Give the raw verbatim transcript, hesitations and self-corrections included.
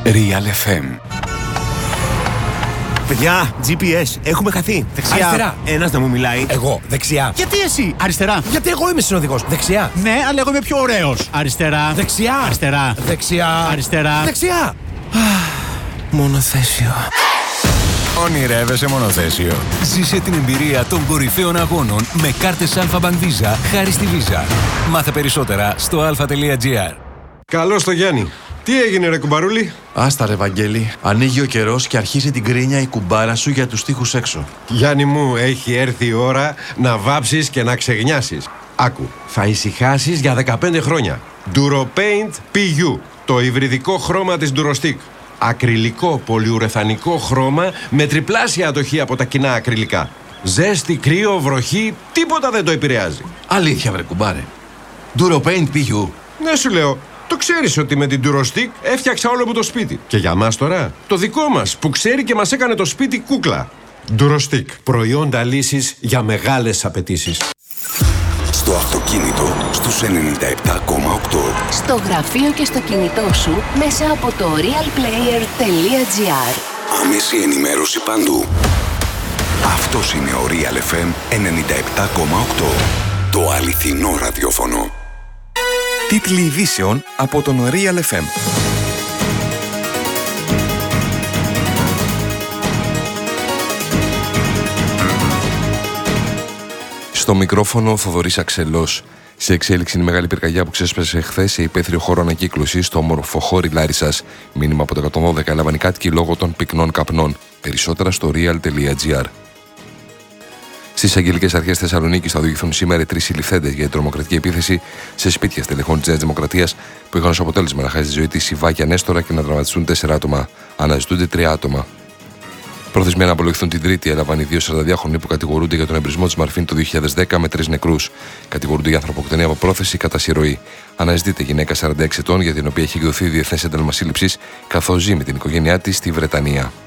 Real εφ εμ. Παιδιά, τζι πι ες, έχουμε χαθεί. Δεξιά. Αριστερά. Ένας να μου μιλάει. Εγώ, δεξιά. Γιατί εσύ, αριστερά. Γιατί εγώ είμαι συνοδηγός. Δεξιά. Ναι, αλλά εγώ είμαι πιο ωραίος. Αριστερά. Δεξιά. Αριστερά. Δεξιά. Αριστερά. Δεξιά. Μονοθέσιο. Ονειρεύεσαι μονοθέσιο. Ζήσε την εμπειρία των κορυφαίων αγώνων με κάρτες Alpha Bank Visa χάρη στη Visa. Μάθε περισσότερα στο αλφα τελεία τζι άρ. Καλώς το Γιάννη. Τι έγινε ρε κουμπαρούλη? Άστα ρε Βαγγέλη, ανοίγει ο καιρός και αρχίζει την κρίνια η κουμπάρα σου για τους τοίχους έξω. Γιάννη μου, έχει έρθει η ώρα να βάψεις και να ξεγνιάσεις. Άκου, θα ησυχάσεις για δεκαπέντε χρόνια. DuroPaint πι γιου, το υβριδικό χρώμα της Durostick. Ακριλικό πολυουρεθανικό χρώμα με τριπλάσια ατοχή από τα κοινά ακριλικά. Ζέστη, κρύο, βροχή, τίποτα δεν το επηρεάζει. Αλήθεια βρε κουμπάρε. DuroPaint πι γιου. Ναι σου λέω, το ξέρεις ότι με την Durostick έφτιαξα όλο μου το σπίτι. Και για μας τώρα, το δικό μας που ξέρει και μας έκανε το σπίτι κούκλα. Durostick, προϊόντα λύσης για μεγάλες απαιτήσεις. Στο αυτοκίνητο στους ενενήντα επτά κόμμα οκτώ. Στο γραφείο και στο κινητό σου μέσα από το realplayer τελεία τζι άρ. Άμεση ενημέρωση παντού. Αυτός είναι ο Real εφ εμ ενενήντα επτά κόμμα οκτώ. Το αληθινό ραδιόφωνο. Τίτλοι ειδήσεων από τον Real εφ εμ. Στο μικρόφωνο ο Θοδωρής Αξελός. Σε εξέλιξη είναι η μεγάλη πυρκαγιά που ξέσπασε χθες σε υπαίθριο χώρο ανακύκλωσης στο ομορφοχώρι Λάρισσας. Μήνυμα από το εκατόν δώδεκα έλαβαν οι κάτοικοι λόγω των πυκνών καπνών. Περισσότερα στο real τελεία τζι άρ. Στις αγγελικές αρχές Θεσσαλονίκης θα οδηγηθούν σήμερα τρεις συλληφθέντες για την τρομοκρατική επίθεση σε σπίτια στελεχών της Νέας Δημοκρατίας που είχαν ως αποτέλεσμα να χάσει τη ζωή της Ιβάκια Νέστορα και να τραυματιστούν τέσσερα άτομα. Αναζητούνται τρία άτομα. Προθεσμένα να απολογηθούν την Τρίτη έλαβαν οι δύο σαρανταδιάχρονοι που κατηγορούνται για τον εμπρισμό της Μαρφίν το δύο χιλιάδες δέκα με τρεις νεκρούς. Κατηγορούνται για ανθρωποκτονία από πρόθεση κατά συρροή. Αναζητείται γυναίκα σαράντα έξι ετών για την οποία έχει εκδοθεί διεθνές ένταλμα σύλληψης καθώς ζει με την οικογένειά της στη Βρετανία.